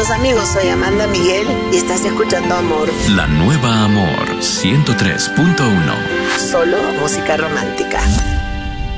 días, amigos. Soy Amanda Miguel y estás escuchando Amor. La nueva Amor 103.1. Solo música romántica.